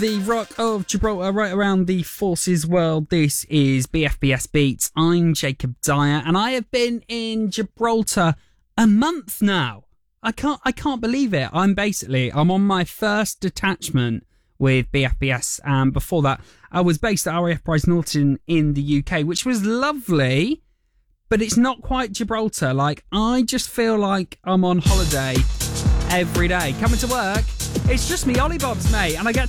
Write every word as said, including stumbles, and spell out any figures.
The Rock of Gibraltar, right around the Forces world. This is B F B S Beats. I'm Jacob Dyer, and I have been in Gibraltar a month now. I can't, I can't believe it. I'm basically, I'm on my first detachment with B F B S, and before that, I was based at R A F Prize Norton in the U K, which was lovely, but it's not quite Gibraltar. Like, I just feel like I'm on holiday every day. Coming to work, it's just me Ollybobs, mate, and I get